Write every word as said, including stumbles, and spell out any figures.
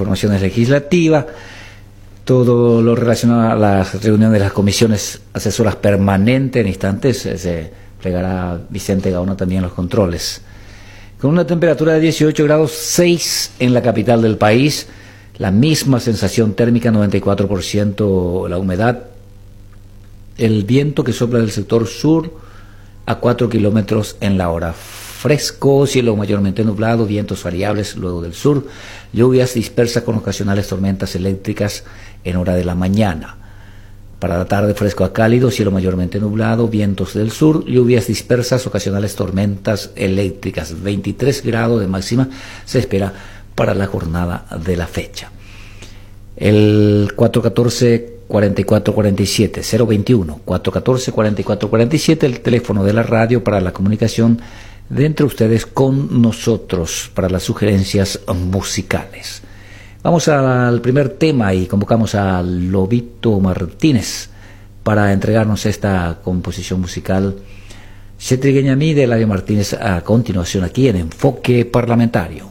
informaciones legislativas, todo lo relacionado a las reuniones de las comisiones asesoras permanentes. En instantes se plegará Vicente Gaona también en los controles. Con una temperatura de dieciocho grados seis en la capital del país, la misma sensación térmica, noventa y cuatro por ciento la humedad, el viento que sopla del sector sur a cuatro kilómetros en la hora. Fresco, cielo mayormente nublado, vientos variables luego del sur, lluvias dispersas con ocasionales tormentas eléctricas en hora de la mañana. Para la tarde, fresco a cálido, cielo mayormente nublado, vientos del sur, lluvias dispersas, ocasionales tormentas eléctricas. veintitrés grados de máxima se espera para la jornada de la fecha. El cuatro uno cuatro, cuatro cuatro cuatro siete, cero veintiuno, cuatro uno cuatro, cuatro cuatro cuatro siete, el teléfono de la radio para la comunicación de entre ustedes con nosotros, para las sugerencias musicales. Vamos al primer tema y convocamos a Lobito Martínez para entregarnos esta composición musical Chetrigueñamí de Eladio Martínez a continuación aquí en Enfoque Parlamentario.